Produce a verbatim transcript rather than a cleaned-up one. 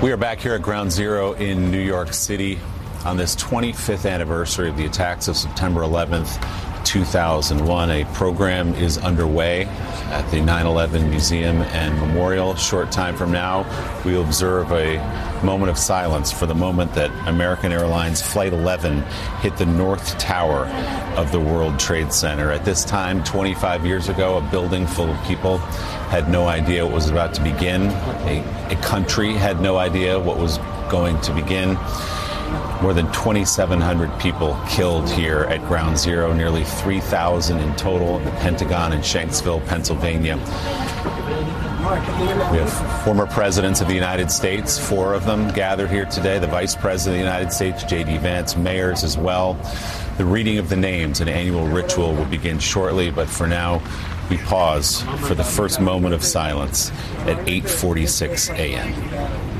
We are back here at Ground Zero in New York City on this twenty-fifth anniversary of the attacks of September eleventh, two thousand one. A program is underway at the nine eleven Museum and Memorial. A short time from now, we will observe a moment of silence for the moment that American Airlines Flight eleven hit the North Tower of the World Trade Center. At this time, twenty-five years ago, a building full of people had no idea what was about to begin. A, a country had no idea what was going to begin. More than twenty-seven hundred people killed here at Ground Zero, nearly three thousand in total in the Pentagon in Shanksville, Pennsylvania. We have former presidents of the United States, four of them gathered here today. The Vice President of the United States, J D Vance, mayors as well. The reading of the names, an annual ritual, will begin shortly, but for now, we pause for the first moment of silence at eight forty-six a m